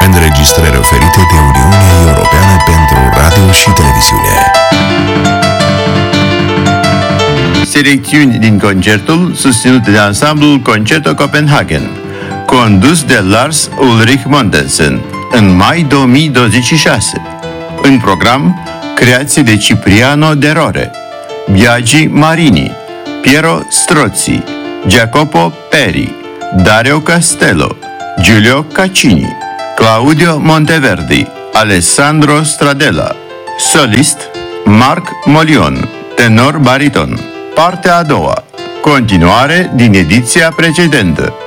Înregistrări oferite de Uniunea Europeană pentru Radio și Televiziune. Selecțiuni din concertul susținut de ansamblul Concerto Copenhagen, condus de Lars Ulrich Mondelsen, în mai 2026. În program, creații de Cipriano De Rore, Biagi Marini, Piero Strozzi, Jacopo Peri, Dario Castello, Giulio Caccini, Claudio Monteverdi, Alessandro Stradella. Solist, Marc Molion, tenor bariton. Partea a doua, continuare din ediția precedentă.